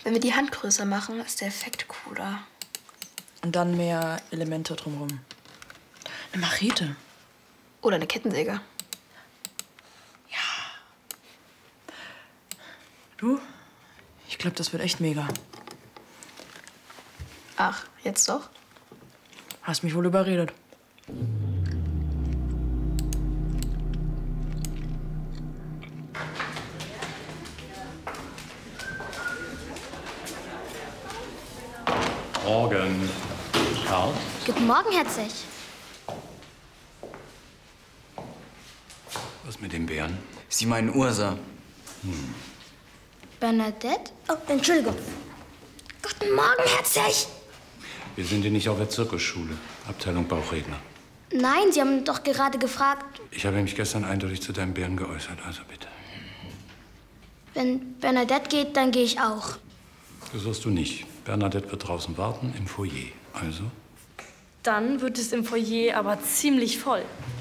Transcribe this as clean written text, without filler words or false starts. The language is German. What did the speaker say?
Wenn wir die Hand größer machen, ist der Effekt cooler. Und dann mehr Elemente drumherum. Eine Machete. Oder eine Kettensäge. Ja. Du, ich glaube, das wird echt mega. Ach, jetzt doch? Hast mich wohl überredet. Morgen. Karl? Guten Morgen, Herr Zech. Was mit dem Bären? Sie meinen Ursa. Bernadette? Oh, Entschuldigung. Guten Morgen, Herr Zech. Wir sind hier nicht auf der Zirkusschule. Abteilung Bauchredner. Nein, Sie haben doch gerade gefragt. Ich habe mich gestern eindeutig zu deinem Bären geäußert, also bitte. Wenn Bernadette geht, dann gehe ich auch. Das wirst du nicht. Bernadette wird draußen warten im Foyer. Also? Dann wird es im Foyer aber ziemlich voll.